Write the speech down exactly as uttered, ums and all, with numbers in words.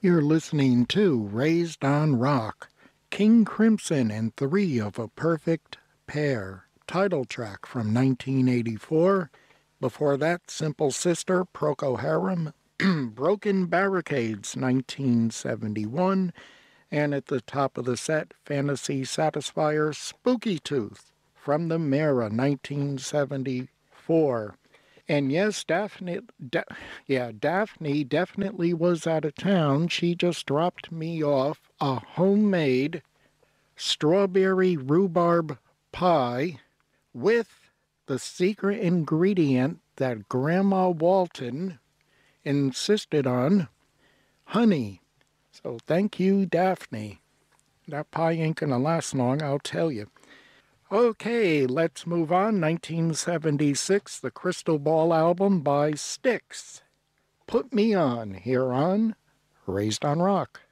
You're listening to Raised on Rock, King Crimson and Three of a Perfect Pair, title track from nineteen eighty-four. Before that, Simple Sister, Procol Harum, Broken Barricades, nineteen seventy-one. And at the top of the set, Fantasy Satisfier, Spooky Tooth, from the Mera, nineteen seventy-four. And yes, Daphne, da, yeah, Daphne definitely was out of town. She just dropped me off a homemade strawberry rhubarb pie with the secret ingredient that Grandma Walton insisted on, honey. So thank you, Daphne. That pie ain't gonna last long, I'll tell you. Okay, let's move on. nineteen seventy-six, the Crystal Ball album by Styx. Put Me On, here on Raised on Rock.